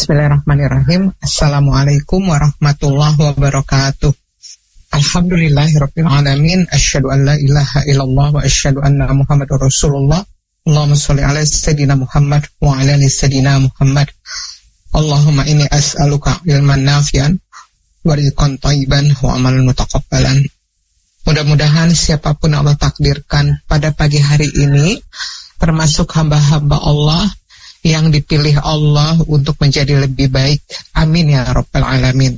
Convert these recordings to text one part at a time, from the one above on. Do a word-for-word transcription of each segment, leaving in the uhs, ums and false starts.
Bismillahirrahmanirrahim. Assalamualaikum warahmatullahi wabarakatuh. Alhamdulillahirabbil alamin. Asyhadu an la ilaha illallah wa asyhadu anna Muhammadar Rasulullah. Allahumma shalli ala sayyidina Muhammad wa ala ali sayyidina Muhammad. Allahumma inni as'aluka ilman nafi'an wa rizqan thayyiban wa amalan mutaqabbalan. Mudah-mudahan siapapun Allah takdirkan pada pagi hari ini termasuk hamba-hamba Allah yang dipilih Allah untuk menjadi lebih baik. Amin ya rabbal alamin.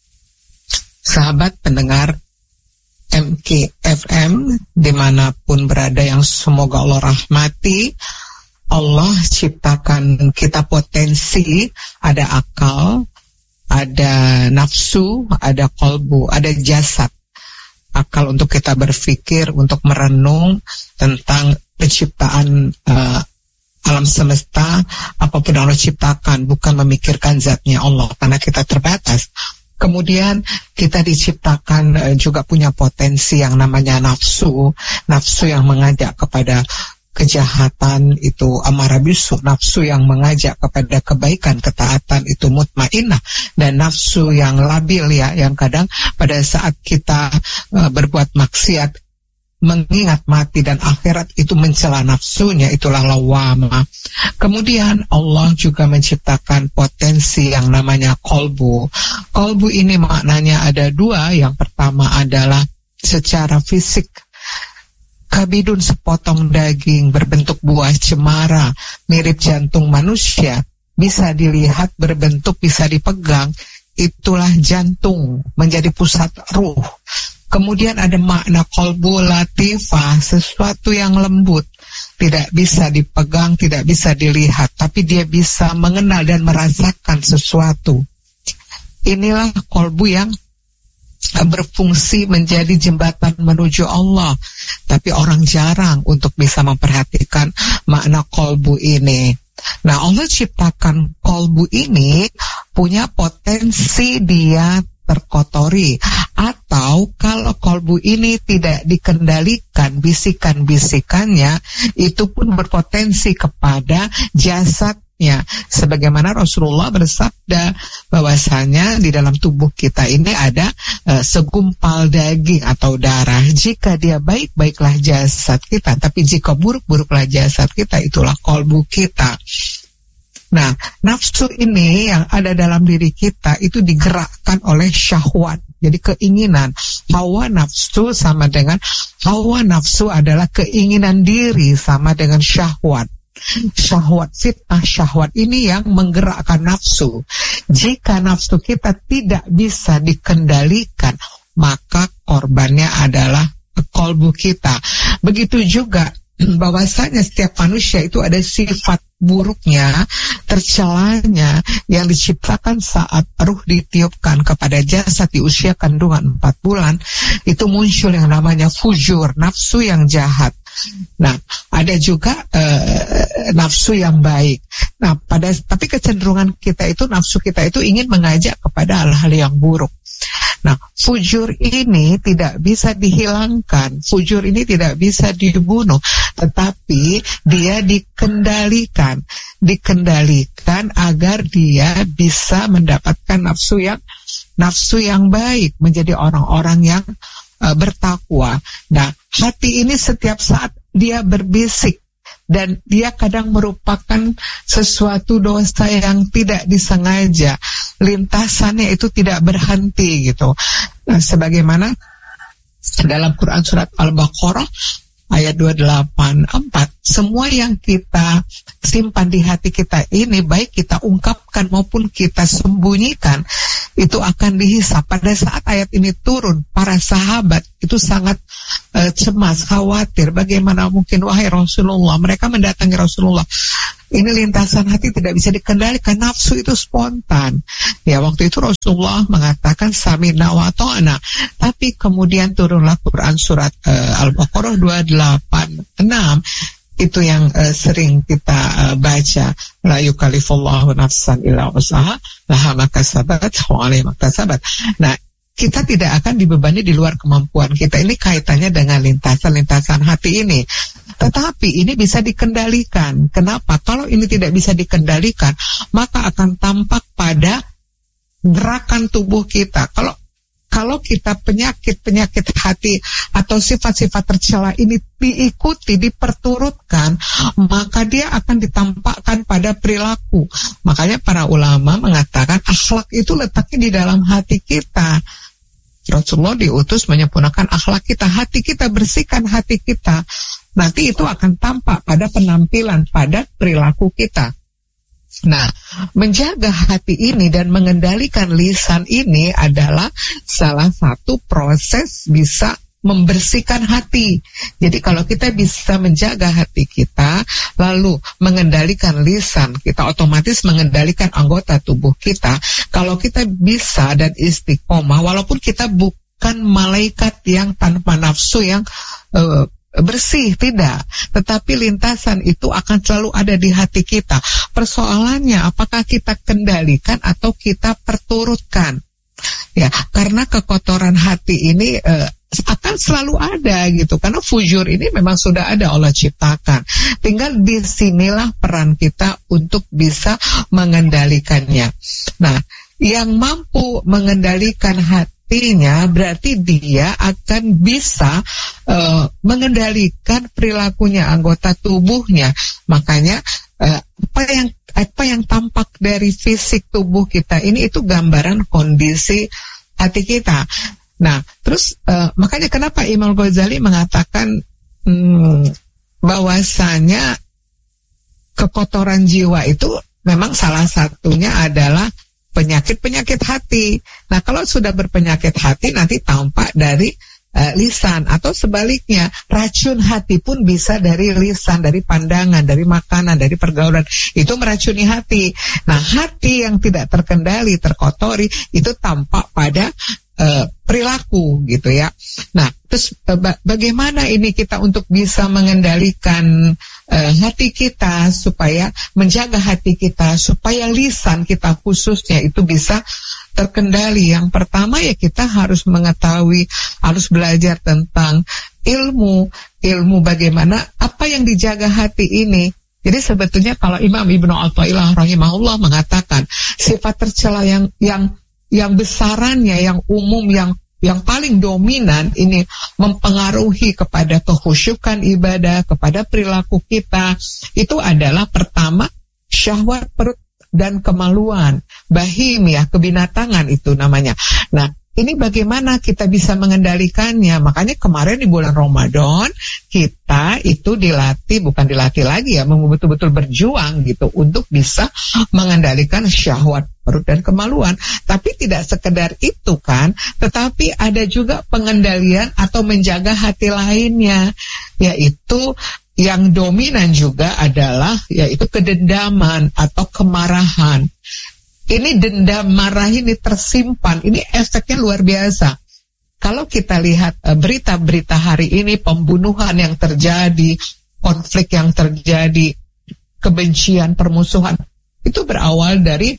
Sahabat pendengar M K F M dimanapun berada yang semoga Allah rahmati, Allah ciptakan kita potensi, ada akal, ada nafsu, ada qalbu, ada jasad. Akal untuk kita berpikir, untuk merenung tentang penciptaan uh, alam semesta, apapun yang Allah ciptakan, bukan memikirkan zatnya Allah, karena kita terbatas. Kemudian kita diciptakan uh, juga punya potensi yang namanya nafsu, nafsu yang mengajak kepada kejahatan itu amarah bisu, nafsu yang mengajak kepada kebaikan, ketaatan itu mutmainnah, dan nafsu yang labil ya, yang kadang pada saat kita uh, berbuat maksiat, mengingat mati dan akhirat itu mencela nafsunya, itulah lawama. Kemudian Allah juga menciptakan potensi yang namanya kolbu. Kolbu ini maknanya ada dua. Yang pertama adalah secara fisik, kabidun sepotong daging berbentuk buah cemara mirip jantung manusia, bisa dilihat, berbentuk, bisa dipegang, itulah jantung, menjadi pusat ruh. Kemudian ada makna kolbu latifah, sesuatu yang lembut, tidak bisa dipegang, tidak bisa dilihat, tapi dia bisa mengenal dan merasakan sesuatu. Inilah kolbu yang berfungsi menjadi jembatan menuju Allah. Tapi orang jarang untuk bisa memperhatikan makna kolbu ini. Nah, Allah ciptakan kolbu ini punya potensi dia terkotori, atau kalau kolbu ini tidak dikendalikan, bisikan-bisikannya itu pun berpotensi kepada jasadnya. Sebagaimana Rasulullah bersabda bahwasanya di dalam tubuh kita ini ada uh, segumpal daging atau darah. Jika dia baik, baiklah jasad kita, tapi jika buruk, buruklah jasad kita, itulah kolbu kita. Nah, nafsu ini yang ada dalam diri kita itu digerakkan oleh syahwat. Jadi keinginan. Hawa nafsu sama dengan hawa nafsu adalah keinginan diri sama dengan syahwat. Syahwat, fitnah syahwat ini yang menggerakkan nafsu. Jika nafsu kita tidak bisa dikendalikan, maka korbannya adalah kolbu kita. Begitu juga bahwasanya setiap manusia itu ada sifat buruknya, tercelanya, yang diciptakan saat ruh ditiupkan kepada jasad di usia kandungan empat bulan, itu muncul yang namanya fujur, nafsu yang jahat. Nah, ada juga uh, nafsu yang baik. Nah, pada tapi kecenderungan kita itu, nafsu kita itu ingin mengajak kepada hal-hal yang buruk. Nah, fujur ini tidak bisa dihilangkan, fujur ini tidak bisa dibunuh, tetapi dia dikendalikan, dikendalikan agar dia bisa mendapatkan nafsu yang nafsu yang baik, menjadi orang-orang yang uh, bertakwa. Nah, hati ini setiap saat dia berbisik, dan dia kadang merupakan sesuatu dosa yang tidak disengaja, lintasannya itu tidak berhenti gitu. Nah, sebagaimana dalam Quran surat Al-Baqarah ayat dua ratus delapan puluh empat, semua yang kita simpan di hati kita ini, baik kita ungkapkan maupun kita sembunyikan, itu akan dihisap. Pada saat ayat ini turun, para sahabat itu sangat uh, cemas, khawatir. Bagaimana mungkin, wahai Rasulullah, mereka mendatangi Rasulullah, ini lintasan hati tidak bisa dikendalikan, nafsu itu spontan. Ya, waktu itu Rasulullah mengatakan samina wa ta'na, tapi kemudian turunlah Quran surat uh, Al-Baqarah dua ratus delapan puluh enam, itu yang uh, sering kita uh, baca, la yukallifullahu nafsan illa wus'aha laha ma kasabat wa 'alaiha ma kasabat. Nah, kita tidak akan dibebani di luar kemampuan kita. Ini kaitannya dengan lintasan-lintasan hati ini. Tetapi ini bisa dikendalikan. Kenapa? Kalau ini tidak bisa dikendalikan, maka akan tampak pada gerakan tubuh kita. Kalau kalau kita penyakit-penyakit hati atau sifat-sifat tercela ini diikuti, diperturutkan, maka dia akan ditampakkan pada perilaku. Makanya para ulama mengatakan akhlak itu letaknya di dalam hati kita. Rasulullah diutus menyempurnakan akhlak kita, hati kita, bersihkan hati kita. Nanti itu akan tampak pada penampilan, pada perilaku kita. Nah, menjaga hati ini dan mengendalikan lisan ini adalah salah satu proses bisa membersihkan hati. Jadi kalau kita bisa menjaga hati kita, lalu mengendalikan lisan, kita otomatis mengendalikan anggota tubuh kita. Kalau kita bisa dan istiqomah, walaupun kita bukan malaikat yang tanpa nafsu, yang uh, bersih, tidak, tetapi lintasan itu akan selalu ada di hati kita. Persoalannya apakah kita kendalikan atau kita perturutkan, ya, karena kekotoran hati ini eh, akan selalu ada gitu, karena fujur ini memang sudah ada, Allah ciptakan. Tinggal disinilah peran kita untuk bisa mengendalikannya. Nah, yang mampu mengendalikan hati artinya berarti dia akan bisa uh, mengendalikan perilakunya, anggota tubuhnya. Makanya uh, apa yang apa yang tampak dari fisik tubuh kita ini itu gambaran kondisi hati kita. Nah, terus uh, makanya kenapa Imam Ghazali mengatakan hmm, bahwasanya kekotoran jiwa itu memang salah satunya adalah penyakit-penyakit hati. Nah, kalau sudah berpenyakit hati nanti tampak dari uh, lisan, atau sebaliknya, racun hati pun bisa dari lisan, dari pandangan, dari makanan, dari pergaulan. Itu meracuni hati. Nah, hati yang tidak terkendali, terkotori, itu tampak pada uh, perilaku gitu ya. Nah, terus uh, bagaimana ini kita untuk bisa mengendalikan Uh, hati kita, supaya menjaga hati kita, supaya lisan kita khususnya itu bisa terkendali. Yang pertama ya kita harus mengetahui, harus belajar tentang ilmu, ilmu bagaimana, apa yang dijaga hati ini. Jadi sebetulnya kalau Imam Ibnu Athaillah rahimahullah mengatakan sifat tercela yang yang yang besarannya, yang umum, yang yang paling dominan ini mempengaruhi kepada kekhusyukan ibadah, kepada perilaku kita, itu adalah pertama syahwat perut dan kemaluan, bahimiyah, kebinatangan itu namanya. Nah, ini bagaimana kita bisa mengendalikannya? Makanya kemarin di bulan Ramadan kita itu dilatih, bukan dilatih lagi ya, betul-betul berjuang gitu untuk bisa mengendalikan syahwat perut dan kemaluan. Tapi tidak sekedar itu kan, tetapi ada juga pengendalian atau menjaga hati lainnya, yaitu yang dominan juga adalah yaitu kedendaman atau kemarahan. Ini dendam, marah ini tersimpan, ini efeknya luar biasa. Kalau kita lihat uh, berita-berita hari ini, pembunuhan yang terjadi, konflik yang terjadi, kebencian, permusuhan, itu berawal dari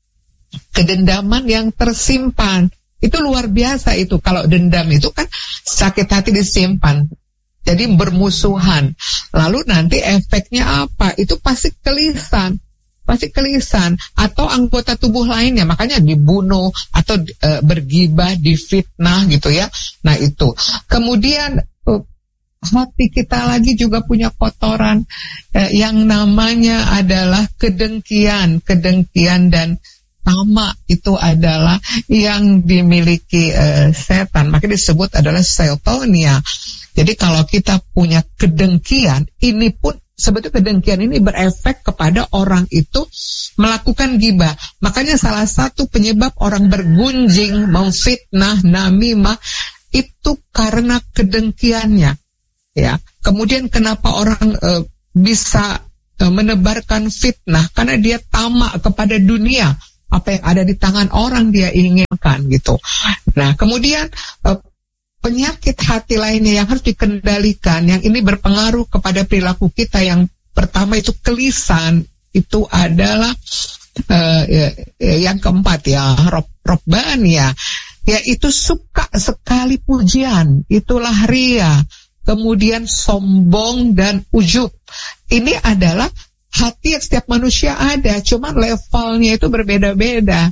kedendaman yang tersimpan. Itu luar biasa itu. Kalau dendam itu kan sakit hati disimpan, jadi bermusuhan. Lalu nanti efeknya apa? Itu pasti ke lisan. Pasti ke lisan atau anggota tubuh lainnya, makanya dibunuh atau e, bergibah, difitnah gitu ya. Nah itu. Kemudian e, hati kita lagi juga punya kotoran e, yang namanya adalah kedengkian, kedengkian dan tamak. Itu adalah yang dimiliki e, setan, makanya disebut adalah seotonia. Jadi kalau kita punya kedengkian, ini pun sebetulnya kedengkian ini berefek kepada orang itu melakukan gibah. Makanya salah satu penyebab orang bergunjing, memfitnah, namimah itu karena kedengkiannya. Ya. Kemudian kenapa orang e, bisa e, menebarkan fitnah? Karena dia tamak kepada dunia. Apa yang ada di tangan orang dia inginkan gitu. Nah, kemudian e, penyakit hati lainnya yang harus dikendalikan, yang ini berpengaruh kepada perilaku kita. Yang pertama itu kelisan, itu adalah uh, ya, yang keempat ya, rob, robban ya. yaitu suka sekali pujian, itulah ria, kemudian sombong dan ujub. Ini adalah hati yang setiap manusia ada, cuman levelnya itu berbeda-beda.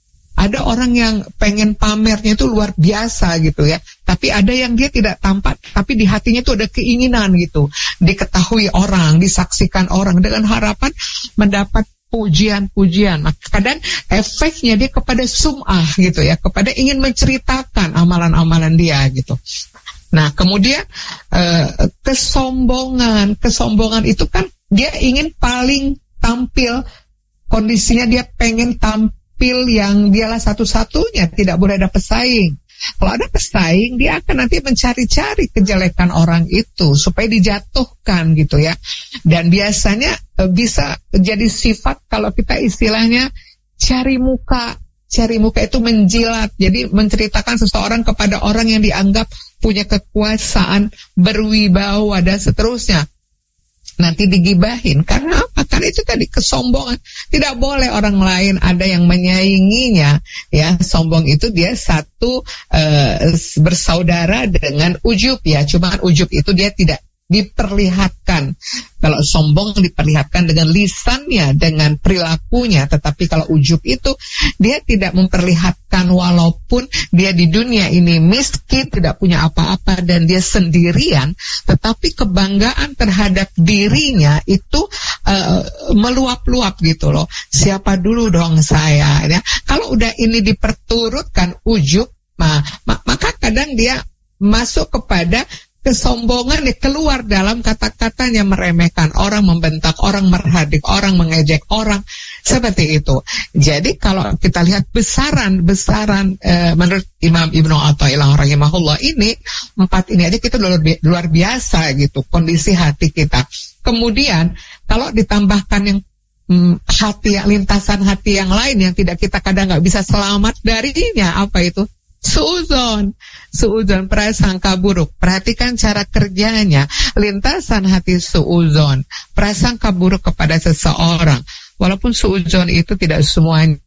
Ada orang yang pengen pamernya itu luar biasa gitu ya, tapi ada yang dia tidak tampak, tapi di hatinya itu ada keinginan gitu, diketahui orang, disaksikan orang dengan harapan mendapat pujian-pujian. Maka kadang efeknya dia kepada sum'ah gitu ya, kepada ingin menceritakan amalan-amalan dia gitu. Nah kemudian eh, kesombongan, kesombongan itu kan dia ingin paling tampil, kondisinya dia pengen tampil yang dialah satu-satunya, tidak boleh ada pesaing. Kalau ada pesaing, dia akan nanti mencari-cari kejelekan orang itu supaya dijatuhkan gitu ya. Dan biasanya e, bisa jadi sifat, kalau kita istilahnya cari muka. Cari muka itu menjilat, jadi menceritakan seseorang kepada orang yang dianggap punya kekuasaan, berwibawa dan seterusnya. Nanti digibahin, karena apa? Karena itu tadi kesombongan. Tidak boleh orang lain ada yang menyainginya. Ya, sombong itu dia satu uh, bersaudara dengan ujub ya. Cuma ujub itu dia tidak diperlihatkan. Kalau sombong diperlihatkan dengan lisannya, dengan perilakunya. Tetapi kalau ujub itu dia tidak memperlihatkan, walaupun dia di dunia ini miskin, tidak punya apa-apa dan dia sendirian, tetapi kebanggaan terhadap dirinya itu uh, meluap-luap gitu loh. Siapa dulu dong saya ya. Kalau udah ini diperturutkan ujub, nah, maka kadang dia masuk kepada kesombongan, dia keluar dalam kata-katanya, meremehkan orang, membentak orang, merhadik orang, mengejek orang, seperti itu. Jadi kalau kita lihat besaran-besaran e, menurut Imam Ibnu Athaillah rahimahullah, ini empat ini aja kita luar, luar biasa gitu kondisi hati kita. Kemudian kalau ditambahkan yang hmm, hati, lintasan hati yang lain yang tidak kita kadang nggak bisa selamat darinya, apa itu? Suuzon, suuzon, prasangka buruk. Perhatikan cara kerjanya. Lintasan hati suuzon, prasangka buruk kepada seseorang. Walaupun suuzon itu tidak semuanya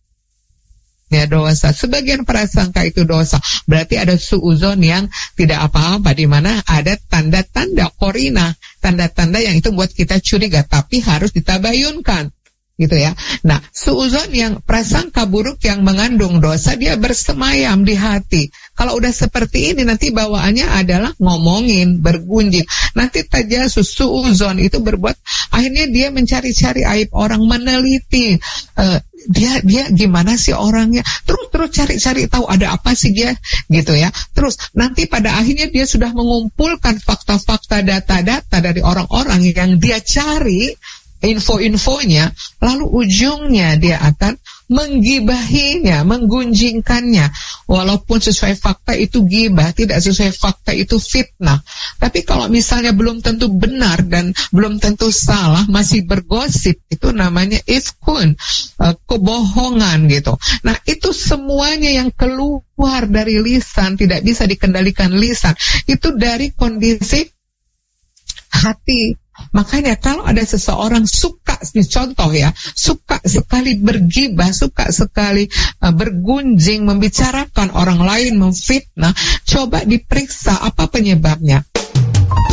dosa, sebagian prasangka itu dosa. Berarti ada suuzon yang tidak apa-apa, di mana ada tanda-tanda korina, tanda-tanda yang itu buat kita curiga, tapi harus ditabayunkan. Gitu ya. Nah, suuzon yang prasangka buruk yang mengandung dosa, dia bersemayam di hati. Kalau udah seperti ini, nanti bawaannya adalah ngomongin, bergunjing. Nanti tajasus, suuzon itu berbuat, akhirnya dia mencari-cari aib orang, meneliti. Uh, dia dia gimana sih orangnya, terus terus cari-cari tahu ada apa sih dia, gitu ya. Terus nanti pada akhirnya dia sudah mengumpulkan fakta-fakta, data-data dari orang-orang yang dia cari, info-infonya, lalu ujungnya dia akan menggibahinya, menggunjingkannya. Walaupun sesuai fakta itu gibah, tidak sesuai fakta itu fitnah. Tapi kalau misalnya belum tentu benar dan belum tentu salah, masih bergosip, itu namanya ifkun, uh, kebohongan gitu. Nah, itu semuanya yang keluar dari lisan, tidak bisa dikendalikan lisan. Itu dari kondisi hati. Makanya kalau ada seseorang suka, contoh ya, suka sekali bergibah, suka sekali uh, bergunjing, membicarakan orang lain, memfitnah, coba diperiksa apa penyebabnya.